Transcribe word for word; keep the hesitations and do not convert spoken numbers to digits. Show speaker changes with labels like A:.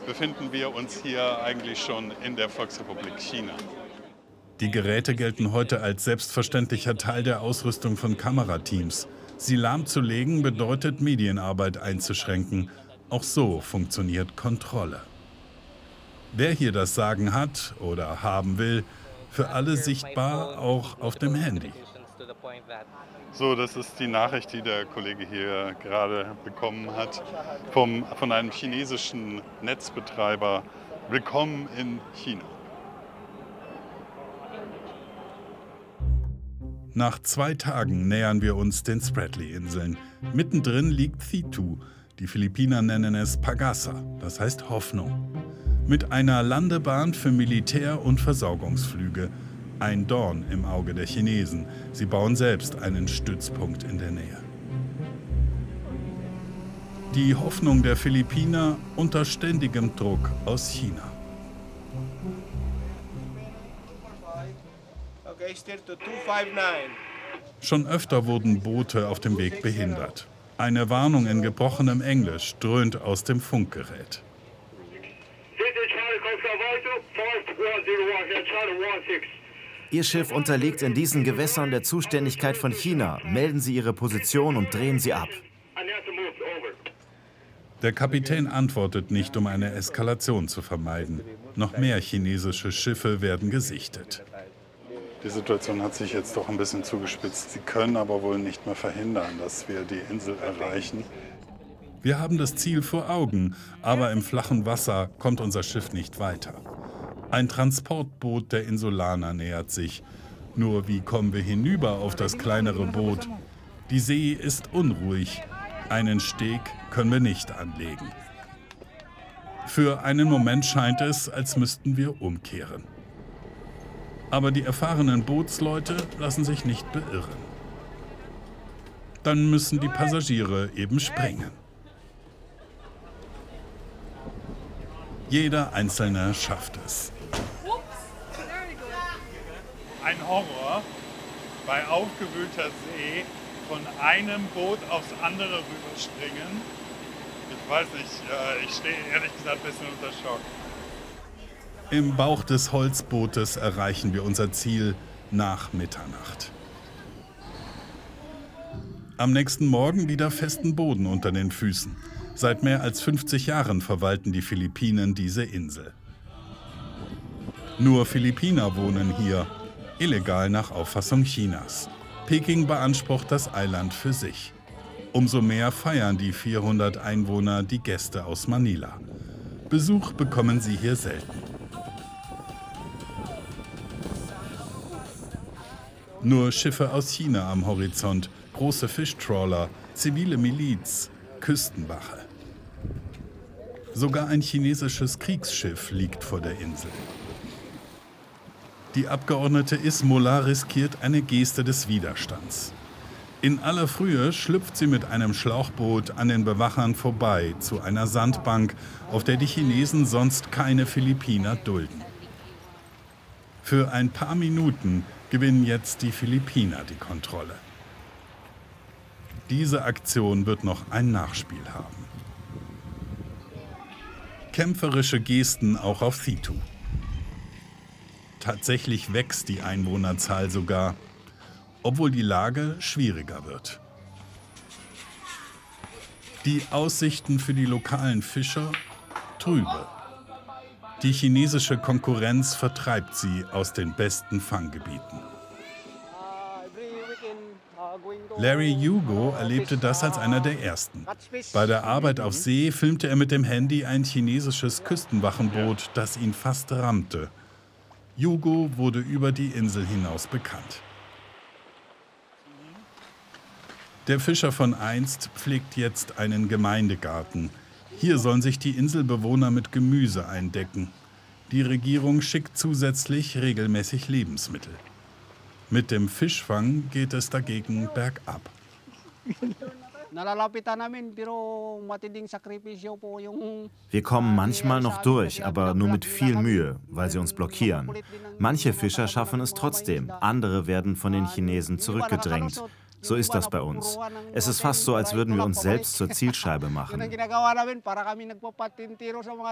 A: befinden wir uns hier eigentlich schon in der Volksrepublik China.
B: Die Geräte gelten heute als selbstverständlicher Teil der Ausrüstung von Kamerateams. Sie lahmzulegen bedeutet, Medienarbeit einzuschränken. Auch so funktioniert Kontrolle. Wer hier das Sagen hat oder haben will, für alle sichtbar, auch auf dem Handy.
A: So, das ist die Nachricht, die der Kollege hier gerade bekommen hat, vom, von einem chinesischen Netzbetreiber. Willkommen in China.
B: Nach zwei Tagen nähern wir uns den Spratly-Inseln. Mittendrin liegt Thitu. Die Philippiner nennen es Pag-asa, das heißt Hoffnung. Mit einer Landebahn für Militär- und Versorgungsflüge. Ein Dorn im Auge der Chinesen. Sie bauen selbst einen Stützpunkt in der Nähe. Die Hoffnung der Philippiner unter ständigem Druck aus China. Schon öfter wurden Boote auf dem Weg behindert. Eine Warnung in gebrochenem Englisch dröhnt aus dem Funkgerät.
C: Ihr Schiff unterliegt in diesen Gewässern der Zuständigkeit von China. Melden Sie Ihre Position und drehen Sie ab.
B: Der Kapitän antwortet nicht, um eine Eskalation zu vermeiden. Noch mehr chinesische Schiffe werden gesichtet.
A: Die Situation hat sich jetzt doch ein bisschen zugespitzt. Sie können aber wohl nicht mehr verhindern, dass wir die Insel erreichen.
B: Wir haben das Ziel vor Augen, aber im flachen Wasser kommt unser Schiff nicht weiter. Ein Transportboot der Insulaner nähert sich. Nur wie kommen wir hinüber auf das kleinere Boot? Die See ist unruhig. Einen Steg können wir nicht anlegen. Für einen Moment scheint es, als müssten wir umkehren. Aber die erfahrenen Bootsleute lassen sich nicht beirren. Dann müssen die Passagiere eben springen. Jeder Einzelne schafft es.
A: Ein Horror, bei aufgewühlter See von einem Boot aufs andere rüberspringen. Ich weiß nicht, ich stehe ehrlich gesagt ein bisschen unter Schock.
B: Im Bauch des Holzbootes erreichen wir unser Ziel nach Mitternacht. Am nächsten Morgen wieder festen Boden unter den Füßen. Seit mehr als fünfzig Jahren verwalten die Philippinen diese Insel. Nur Philippiner wohnen hier, illegal nach Auffassung Chinas. Peking beansprucht das Eiland für sich. Umso mehr feiern die vierhundert Einwohner die Gäste aus Manila. Besuch bekommen sie hier selten. Nur Schiffe aus China am Horizont, große Fischtrawler, zivile Miliz, Küstenwache. Sogar ein chinesisches Kriegsschiff liegt vor der Insel. Die Abgeordnete Ismola riskiert eine Geste des Widerstands. In aller Frühe schlüpft sie mit einem Schlauchboot an den Bewachern vorbei zu einer Sandbank, auf der die Chinesen sonst keine Philippiner dulden. Für ein paar Minuten gewinnen jetzt die Philippiner die Kontrolle. Diese Aktion wird noch ein Nachspiel haben. Kämpferische Gesten auch auf Thitu. Tatsächlich wächst die Einwohnerzahl sogar, obwohl die Lage schwieriger wird. Die Aussichten für die lokalen Fischer trübe. Die chinesische Konkurrenz vertreibt sie aus den besten Fanggebieten. Larry Hugo erlebte das als einer der ersten. Bei der Arbeit auf See filmte er mit dem Handy ein chinesisches Küstenwachenboot, das ihn fast rammte. Hugo wurde über die Insel hinaus bekannt. Der Fischer von einst pflegt jetzt einen Gemeindegarten. Hier sollen sich die Inselbewohner mit Gemüse eindecken. Die Regierung schickt zusätzlich regelmäßig Lebensmittel. Mit dem Fischfang geht es dagegen bergab.
C: Wir kommen manchmal noch durch, aber nur mit viel Mühe, weil sie uns blockieren. Manche Fischer schaffen es trotzdem, andere werden von den Chinesen zurückgedrängt. So ist das bei uns. Es ist fast so, als würden wir uns selbst zur Zielscheibe machen.